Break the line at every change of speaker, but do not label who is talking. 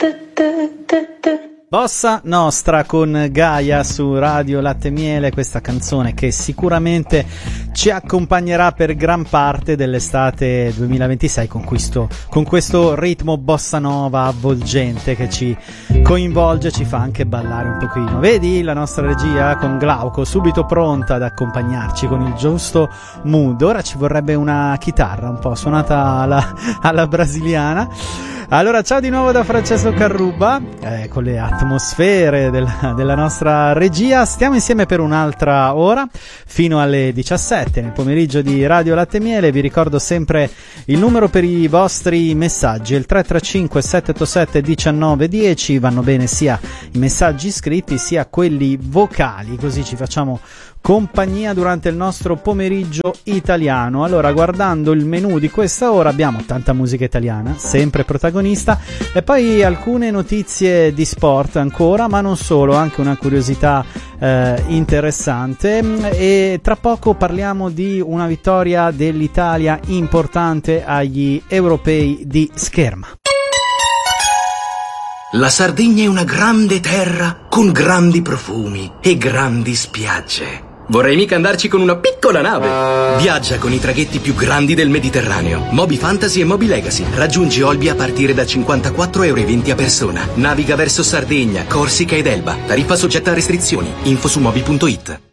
Bossa Nostra con Gaia su Radio Latte e Miele, questa canzone che sicuramente ci accompagnerà per gran parte dell'estate 2026 con questo ritmo bossa nova avvolgente che ci coinvolge, ci fa anche ballare un pochino. Vedi la nostra regia con Glauco subito pronta ad accompagnarci con il giusto mood. Ora ci vorrebbe una chitarra un po' suonata alla brasiliana. Allora, ciao di nuovo da Francesco Carruba, con le atmosfere della nostra regia. Stiamo insieme per un'altra ora, fino alle 17 nel pomeriggio di Radio Latte e Miele. Vi ricordo sempre il numero per i vostri messaggi, il 335 787 1910. Vanno bene sia i messaggi scritti sia quelli vocali, così ci facciamo compagnia durante il nostro pomeriggio italiano. Allora, guardando il menù di questa ora, abbiamo tanta musica italiana, sempre protagonista, e poi alcune notizie di sport ancora, ma non solo, anche una curiosità interessante, e tra poco parliamo di una vittoria dell'Italia importante agli europei di scherma.
La Sardegna è una grande terra con grandi profumi e grandi spiagge. Vorrei mica andarci con una piccola nave. Viaggia con i traghetti più grandi del Mediterraneo. Moby Fantasy e Moby Legacy. Raggiungi Olbia a partire da 54,20 € a persona. Naviga verso Sardegna, Corsica ed Elba. Tariffa soggetta a restrizioni. Info su moby.it.